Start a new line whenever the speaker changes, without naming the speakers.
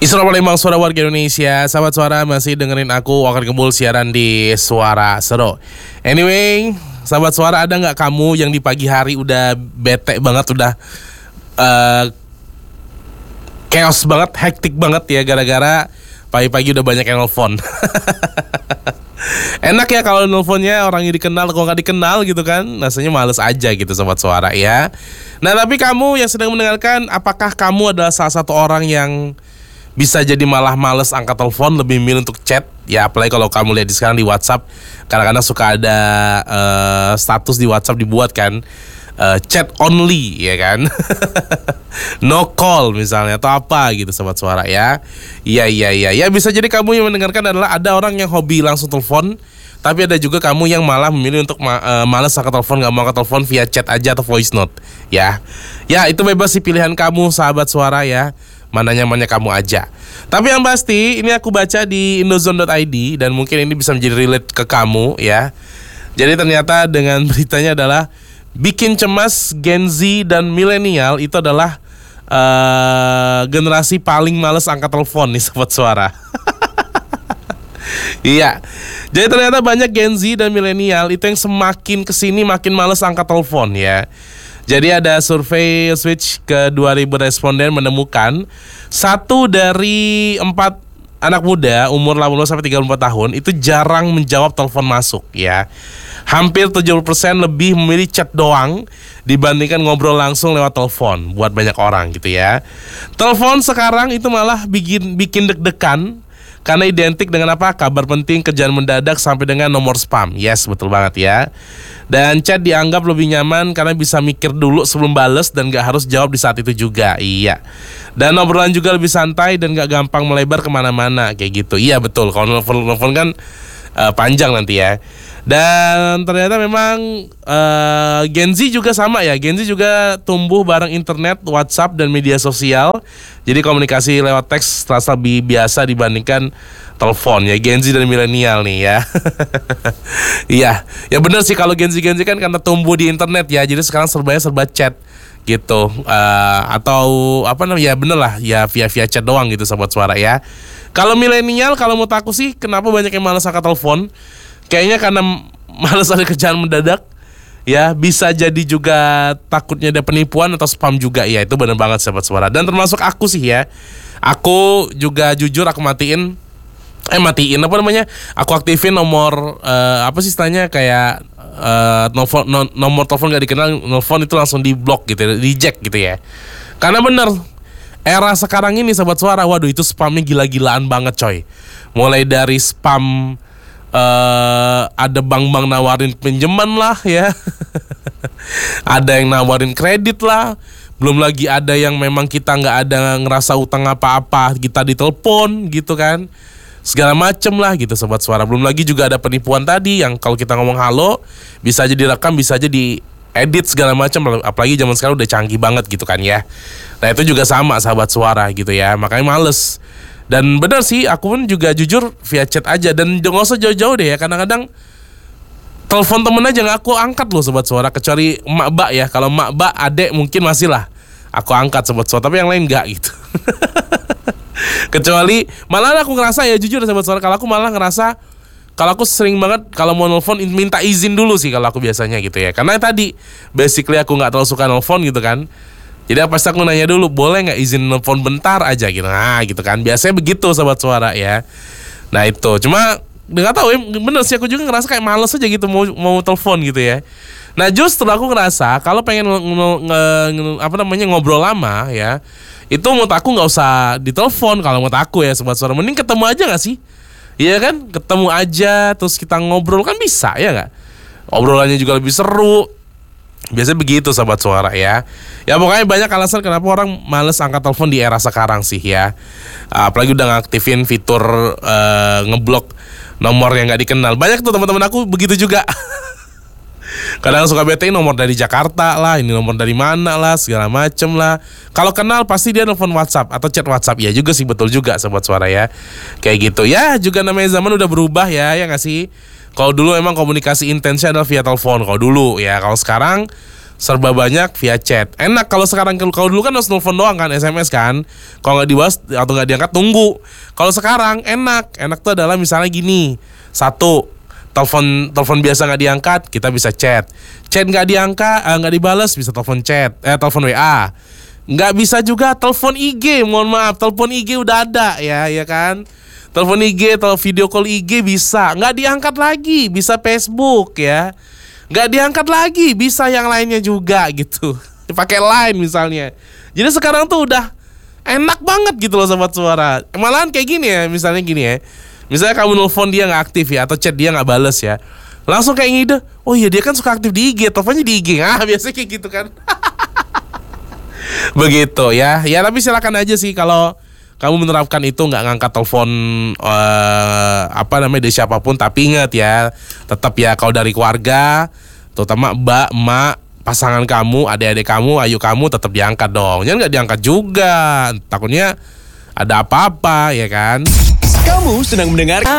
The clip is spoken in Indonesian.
Assalamualaikum suara warga Indonesia. Sahabat suara masih dengerin aku akan kembul siaran di Suara Seru. Anyway, sahabat suara, ada gak kamu yang di pagi hari udah bete banget, udah chaos banget, hektik banget ya, gara-gara pagi-pagi udah banyak yang nelfon. Enak ya kalau nelfonnya orang yang dikenal, kalau gak dikenal gitu kan, rasanya males aja gitu sobat suara ya. Nah, tapi kamu yang sedang mendengarkan, apakah kamu adalah salah satu orang yang bisa jadi malah males angkat telepon, lebih milih untuk chat? Ya apalagi kalau kamu lihat di sekarang di WhatsApp, kadang-kadang suka ada status di WhatsApp dibuat kan, chat only ya kan. No call misalnya atau apa gitu sobat suara ya. Iya bisa jadi kamu yang mendengarkan adalah ada orang yang hobi langsung telepon, tapi ada juga kamu yang malah memilih untuk males angkat telepon, gak mau angkat telepon, via chat aja atau voice note ya. Ya itu bebas sih pilihan kamu sahabat suara ya, mana nyamannya kamu aja. Tapi yang pasti ini aku baca di indozone.id dan mungkin ini bisa menjadi relate ke kamu ya. Jadi ternyata dengan beritanya adalah bikin cemas Gen Z dan milenial itu adalah generasi paling males angkat telepon nih sobat suara. Iya. Jadi ternyata banyak Gen Z dan milenial itu yang semakin kesini makin males angkat telepon ya. Jadi ada survei Switch ke 2000 responden menemukan 1 dari 4 anak muda umur 18-34 tahun itu jarang menjawab telepon masuk ya. Hampir 70% lebih memilih chat doang dibandingkan ngobrol langsung lewat telepon buat banyak orang gitu ya. Telepon sekarang itu malah bikin deg-degan karena identik dengan apa? Kabar penting, kerjaan mendadak, sampai dengan nomor spam. Yes, betul banget ya. Dan chat dianggap lebih nyaman karena bisa mikir dulu sebelum bales dan gak harus jawab di saat itu juga. Iya. Dan obrolan juga lebih santai dan gak gampang melebar kemana-mana kayak gitu. Iya betul, kalau nelfon kan panjang nanti ya. Dan ternyata memang Gen Z juga sama ya. Gen Z juga tumbuh bareng internet, WhatsApp dan media sosial. Jadi komunikasi lewat teks terasa lebih biasa dibandingkan telepon ya. Gen Z dan milenial nih ya. Iya, ya benar sih kalau Gen Z kan karena tumbuh di internet ya. Jadi sekarang serba chat gitu. Atau apa namanya ya, bener lah ya, via chat doang gitu sobat suara ya. Kalau milenial, kalau menurut aku sih kenapa banyak yang malas angkat telepon? Kayaknya karena malas ada kerjaan mendadak ya, bisa jadi juga takutnya ada penipuan atau spam juga ya. Itu benar banget sahabat suara. Dan termasuk aku sih ya, aku juga jujur aku matiin apa namanya, aku aktifin nomor apa sih istilahnya, kayak nomor telepon gak dikenal, nelfon itu langsung di blok gitu, di jack gitu ya. Karena bener era sekarang ini sahabat suara, waduh itu spamnya gila-gilaan banget coy. Mulai dari spam ada bank-bank nawarin pinjaman lah ya. Ada yang nawarin kredit lah. Belum lagi ada yang memang kita gak ada ngerasa utang apa-apa, kita ditelepon gitu kan, segala macem lah gitu sobat suara. Belum lagi juga ada penipuan tadi yang kalau kita ngomong halo bisa aja direkam, bisa aja diedit segala macam. Apalagi zaman sekarang udah canggih banget gitu kan ya. Nah itu juga sama sahabat suara gitu ya. Makanya males. Dan benar sih, aku pun juga jujur via chat aja. Dan gak usah jauh-jauh deh ya. Kadang-kadang telepon temen aja gak aku angkat loh sobat suara. Kecuali emak-bak ya. Kalau emak-bak, adek mungkin masih lah aku angkat sobat suara. Tapi yang lain gak gitu. Kecuali malah aku ngerasa ya, jujur sobat suara, kalau aku malah ngerasa kalau aku sering banget kalau mau nelfon minta izin dulu sih kalau aku biasanya gitu ya. Karena tadi basically aku gak terlalu suka nelfon gitu kan. Jadi pasti aku nanya dulu, boleh gak izin nelfon bentar aja gitu. Nah gitu kan, biasanya begitu sobat suara ya. Nah itu, cuma gak tahu ya, bener sih aku juga ngerasa kayak males aja gitu mau telepon gitu ya. Nah justru aku ngerasa kalau pengen ngobrol lama ya, itu menurut aku gak usah ditelepon kalau menurut aku ya sobat suara. Mending ketemu aja gak sih? Iya kan, ketemu aja terus kita ngobrol kan bisa ya gak? Obrolannya juga lebih seru. Biasanya begitu sahabat suara ya. Ya pokoknya banyak alasan kenapa orang males angkat telepon di era sekarang sih ya. Apalagi udah ngaktifin fitur ngeblok nomor yang gak dikenal. Banyak tuh teman-teman aku begitu juga. Kadang suka bete, nomor dari Jakarta lah, ini nomor dari mana lah, segala macem lah. Kalau kenal pasti dia nelfon WhatsApp atau chat WhatsApp. Ya juga sih, betul juga sahabat suara ya. Kayak gitu ya, juga namanya zaman udah berubah ya gak sih? Kalau dulu emang komunikasi intensnya adalah via telepon kalau dulu ya. Kalau sekarang serba banyak via chat. Enak kalau sekarang, kalau dulu kan harus nelfon doang kan, SMS kan. Kalau nggak dibahas atau nggak diangkat tunggu. Kalau sekarang enak tuh adalah misalnya gini, satu, telepon biasa nggak diangkat, kita bisa chat nggak diangkat, nggak dibalas, bisa telepon telepon WA. Nggak bisa juga telepon IG, mohon maaf, telepon IG udah ada ya kan. Telepon IG atau video call IG bisa, nggak diangkat lagi, bisa Facebook ya. Nggak diangkat lagi, bisa yang lainnya juga gitu. Pakai Line misalnya. Jadi sekarang tuh udah enak banget gitu loh Sobat Suara. Malahan kayak gini ya, misalnya gini ya. Misalnya kamu nelfon dia nggak aktif ya, atau chat dia nggak bales ya, langsung kayak ngide, oh iya dia kan suka aktif di IG, teleponnya di IG. Biasanya kayak gitu kan. Begitu ya. Ya tapi silakan aja sih kalau kamu menerapkan itu, nggak ngangkat telepon dari siapapun. Tapi ingat ya, tetap ya kalau dari keluarga, terutama mbak, emak, pasangan kamu, adik-adik kamu, ayu kamu, tetap diangkat dong. Jangan nggak diangkat juga, takutnya ada apa-apa ya kan.
Kamu sedang mendengar